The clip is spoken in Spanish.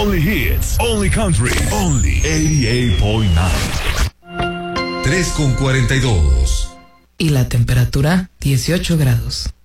Only hits, only country, only 88.9. 3:42. Y la temperatura, 18 grados.